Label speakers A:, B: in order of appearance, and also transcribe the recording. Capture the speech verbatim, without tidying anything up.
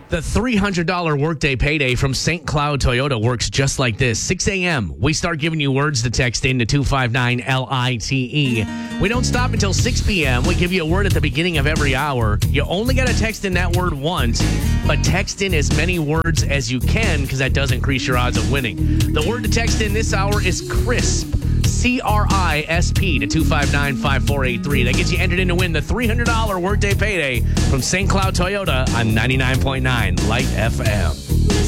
A: The three hundred dollars workday payday from Saint Cloud Toyota works just like this. six a.m., we start giving you words to text in to two five nine L I T E. We don't stop until six p.m. We give you a word at the beginning of every hour. You only got to text in that word once, but text in as many words as you can because that does increase your odds of winning. The word to text in this hour is crisp. C R I S P to two five nine five four eight three. That gets you entered in to win the three hundred dollars workday payday from Saint Cloud Toyota on ninety-nine point nine Light F M.